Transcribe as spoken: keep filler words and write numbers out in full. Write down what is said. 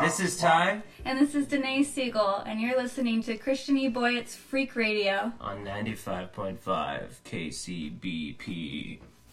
This is Ty. And this is Danae Siegel, and you're listening to Christian E. Boyett's Freak Radio On ninety-five point five K C B P.